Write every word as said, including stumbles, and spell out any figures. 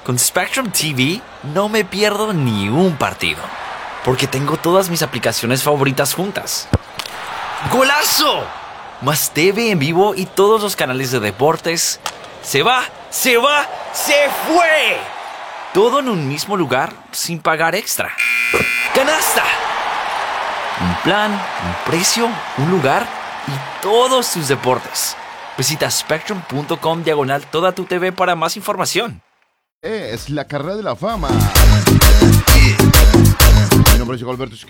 Con Spectrum T V no me pierdo ni un partido, porque tengo todas mis aplicaciones favoritas juntas. ¡Golazo! Más T V en vivo y todos los canales de deportes. ¡Se va! ¡Se va! ¡Se fue! Todo en un mismo lugar sin pagar extra. ¡Canasta! Un plan, un precio, un lugar y todos tus deportes. Visita spectrum.com diagonal toda tu T V para más información. Es la carrera de la fama. Mi nombre es Alberto Esquina.